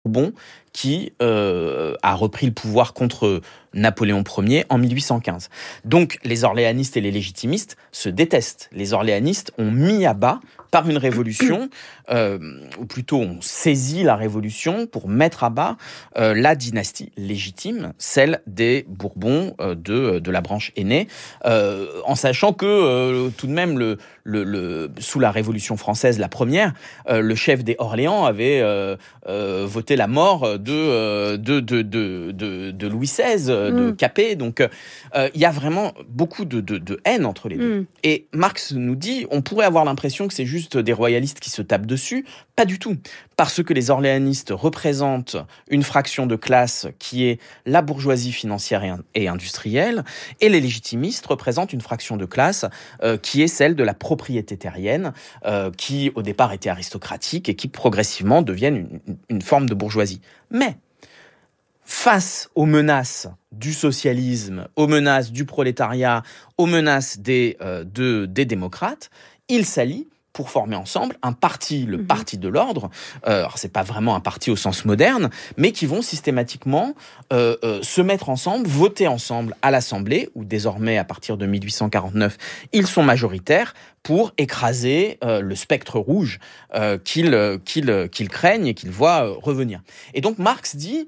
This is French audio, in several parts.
Bourbon qui a repris le pouvoir contre Napoléon Ier en 1815. Donc les orléanistes et les légitimistes se détestent. Les orléanistes ont mis à bas par une révolution, ou plutôt ont saisi la révolution pour mettre à bas la dynastie légitime, celle des Bourbons de la branche aînée, en sachant que tout de même, sous la Révolution française, la première, le chef des Orléans avait voté la mort de Louis XVI, de Capet. Donc il y a vraiment beaucoup de haine entre les deux. Et Marx nous dit, on pourrait avoir l'impression que c'est juste des royalistes qui se tapent dessus. Pas du tout. Parce que les orléanistes représentent une fraction de classe qui est la bourgeoisie financière et industrielle, et les légitimistes représentent une fraction de classe qui est celle de la propriété terrienne, qui au départ était aristocratique et qui progressivement deviennent une forme de bourgeoisie. Mais face aux menaces du socialisme, aux menaces du prolétariat, aux menaces des démocrates, ils s'allient pour former ensemble un parti, le Parti de l'Ordre. Alors c'est pas vraiment un parti au sens moderne, mais qui vont systématiquement se mettre ensemble, voter ensemble à l'Assemblée, où désormais, à partir de 1849, ils sont majoritaires pour écraser le spectre rouge qu'ils craignent et qu'ils voient revenir. Et donc Marx dit,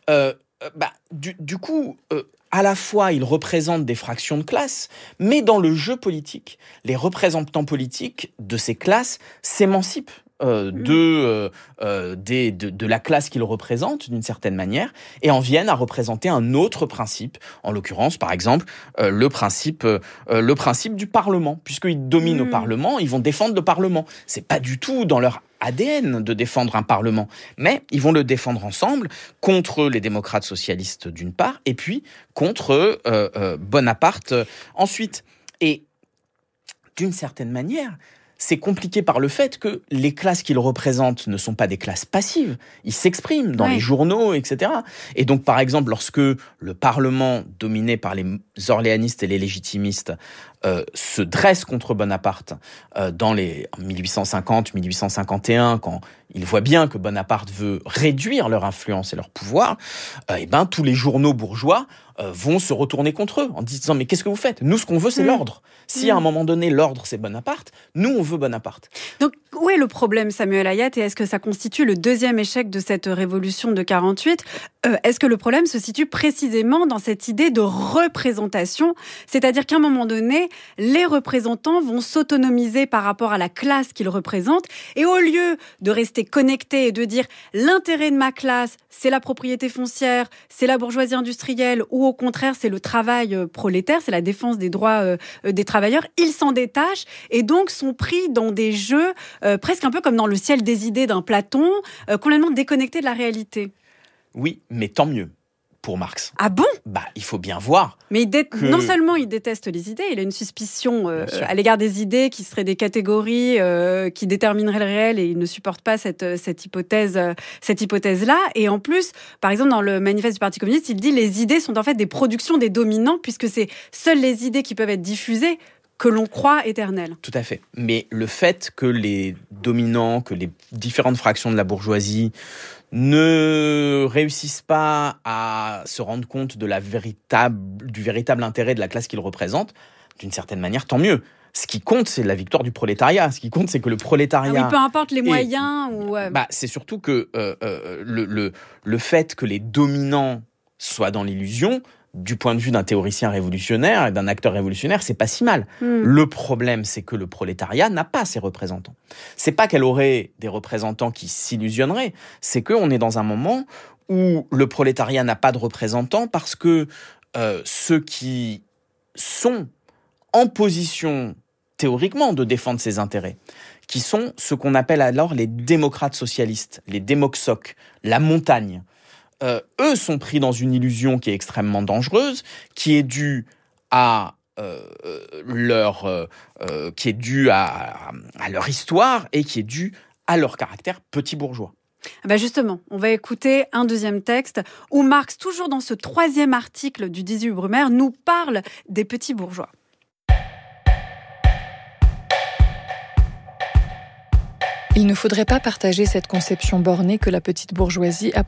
du coup, à la fois, ils représentent des fractions de classe, mais dans le jeu politique, les représentants politiques de ces classes s'émancipent de la classe qu'ils représentent, d'une certaine manière, et en viennent à représenter un autre principe, en l'occurrence, par exemple, le principe du Parlement. Puisqu'ils dominent au Parlement, ils vont défendre le Parlement. C'est pas du tout dans leur ADN de défendre un Parlement, mais ils vont le défendre ensemble contre les démocrates socialistes d'une part, et puis contre Bonaparte ensuite. Et d'une certaine manière, c'est compliqué par le fait que les classes qu'ils représentent ne sont pas des classes passives. Ils s'expriment dans les journaux, etc. Et donc, par exemple, lorsque le Parlement, dominé par les orléanistes et les légitimistes, se dresse contre Bonaparte en 1850, 1851, quand ils voient bien que Bonaparte veut réduire leur influence et leur pouvoir, tous les journaux bourgeois vont se retourner contre eux en disant « Mais qu'est-ce que vous faites ? Nous, ce qu'on veut, c'est l'ordre. Si à un moment donné, l'ordre, c'est Bonaparte, nous, on veut Bonaparte. » Donc, où est le problème, Samuel Hayat, et est-ce que ça constitue le deuxième échec de cette révolution de 48 ? Est-ce que le problème se situe précisément dans cette idée de représentation ? C'est-à-dire qu'à un moment donné, les représentants vont s'autonomiser par rapport à la classe qu'ils représentent, et au lieu de rester connectés et de dire l'intérêt de ma classe, c'est la propriété foncière, c'est la bourgeoisie industrielle, ou au contraire, c'est le travail prolétaire, c'est la défense des droits des travailleurs, ils s'en détachent et donc sont pris dans des jeux presque un peu comme dans le ciel des idées d'un Platon, complètement déconnectés de la réalité. Oui, mais tant mieux pour Marx. Ah bon ? Il faut bien voir. Mais non seulement il déteste les idées, il a une suspicion à l'égard des idées qui seraient des catégories qui détermineraient le réel, et il ne supporte pas cette hypothèse-là. Et en plus, par exemple, dans le manifeste du Parti communiste, il dit les idées sont en fait des productions des dominants, puisque c'est seules les idées qui peuvent être diffusées que l'on croit éternelles. Tout à fait. Mais le fait que les dominants, que les différentes fractions de la bourgeoisie ne réussissent pas à se rendre compte du véritable intérêt de la classe qu'ils représentent, d'une certaine manière, tant mieux. Ce qui compte, c'est la victoire du prolétariat. Ce qui compte, c'est que le prolétariat... peu importe les moyens. C'est surtout que le fait que les dominants soient dans l'illusion, du point de vue d'un théoricien révolutionnaire et d'un acteur révolutionnaire, c'est pas si mal. Le problème, c'est que le prolétariat n'a pas ses représentants. C'est pas qu'elle aurait des représentants qui s'illusionneraient, c'est qu'on est dans un moment où le prolétariat n'a pas de représentants parce que ceux qui sont en position, théoriquement, de défendre ses intérêts, qui sont ce qu'on appelle alors les démocrates socialistes, les démoxocs, la montagne, eux sont pris dans une illusion qui est extrêmement dangereuse, qui est due à leur histoire et qui est due à leur caractère petit bourgeois. Justement, on va écouter un deuxième texte où Marx, toujours dans ce 3e article du 18 Brumaire, nous parle des petits bourgeois. Il ne faudrait pas partager cette conception bornée que la petite bourgeoisie a